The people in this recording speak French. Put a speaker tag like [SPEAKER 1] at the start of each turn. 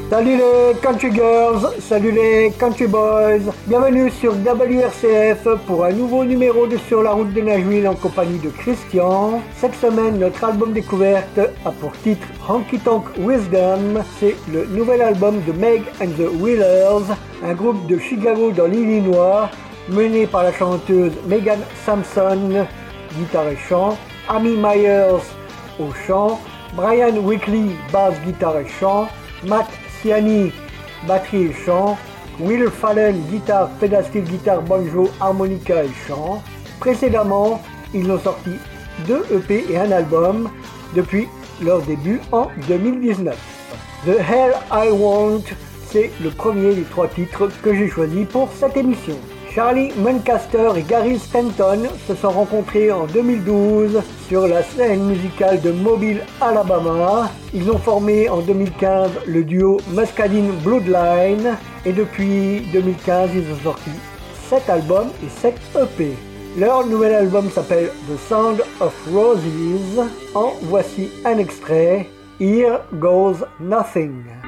[SPEAKER 1] Salut les country girls, salut les country boys, bienvenue sur WRCF pour un nouveau numéro de Sur la route de Nashville en compagnie de Christian. Cette semaine, notre album découverte a pour titre Honky Tonk Wisdom. C'est le nouvel album de Meg and the Wheelers, un groupe de Chicago dans l'Illinois, mené par la chanteuse Megan Sampson, guitare et chant, Amy Myers au chant, Brian Weekly, basse, guitare et chant, Matt Ciani, batterie et chant, Will Fallen, guitare, pedal steel, guitare, banjo, harmonica et chant. Précédemment, ils ont sorti 2 EP et un album depuis leur début en 2019. The Hell I Want, c'est le premier des 3 titres que j'ai choisi pour cette émission. Charlie Muncaster et Gary Stanton se sont rencontrés en 2012 sur la scène musicale de Mobile, Alabama. Ils ont formé en 2015 le duo Muscadine Bloodline et depuis 2015 ils ont sorti 7 albums et 7 EP. Leur nouvel album s'appelle The Sound of Roses. En voici un extrait, Here Goes Nothing.